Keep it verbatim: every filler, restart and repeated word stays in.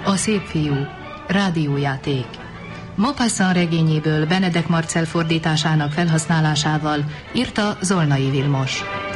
A szép fiú, rádiójáték. Maupassant regényéből Benedek Marcell fordításának felhasználásával írta Zolnai Vilmos.